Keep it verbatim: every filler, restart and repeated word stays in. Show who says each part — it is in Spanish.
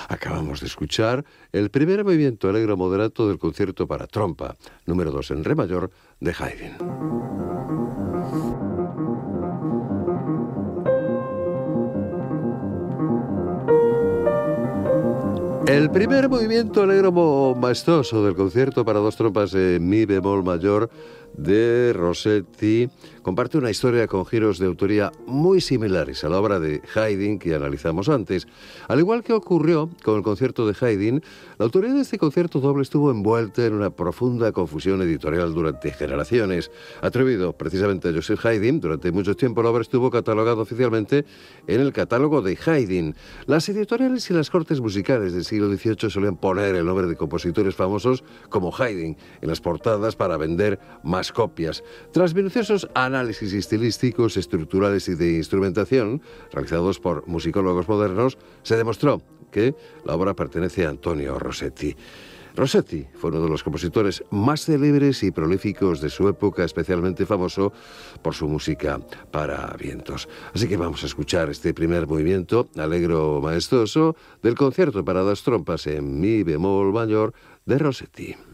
Speaker 1: Acabamos de escuchar el primer movimiento alegro moderato del concierto para trompa, número dos en re mayor, de Haydn. El primer movimiento alegro maestoso del concierto para dos trompas en mi bemol mayor de Rossetti comparte una historia con giros de autoría muy similares a la obra de Haydn que analizamos antes. Al igual que ocurrió con el concierto de Haydn, la autoría de este concierto doble estuvo envuelta en una profunda confusión editorial durante generaciones. Atribuido precisamente a Joseph Haydn, durante mucho tiempo la obra estuvo catalogada oficialmente en el catálogo de Haydn. Las editoriales y las cortes musicales del siglo dieciocho solían poner el nombre de compositores famosos como Haydn en las portadas para vender más copias. Tras minuciosos análisis estilísticos, estructurales y de instrumentación realizados por musicólogos modernos, se demostró que la obra pertenece a Antonio Rossetti. Rossetti fue uno de los compositores más célebres y prolíficos de su época, especialmente famoso por su música para vientos. Así que vamos a escuchar este primer movimiento alegro maestoso del concierto para dos trompas en mi bemol mayor de Rossetti.